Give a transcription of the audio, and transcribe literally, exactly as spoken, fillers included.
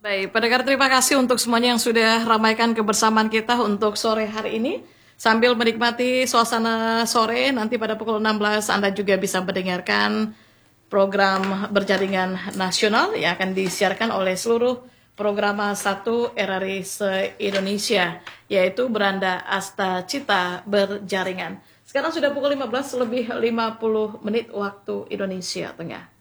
Baik, pendengar terima kasih untuk semuanya yang sudah ramaikan kebersamaan kita untuk sore hari ini. Sambil menikmati suasana sore, nanti pada pukul enam belas Anda juga bisa mendengarkan program berjaringan nasional yang akan disiarkan oleh seluruh program satu R R I se-Indonesia, yaitu Beranda Asta Cita Berjaringan. Sekarang sudah pukul lima belas lebih lima puluh menit waktu Indonesia Tengah.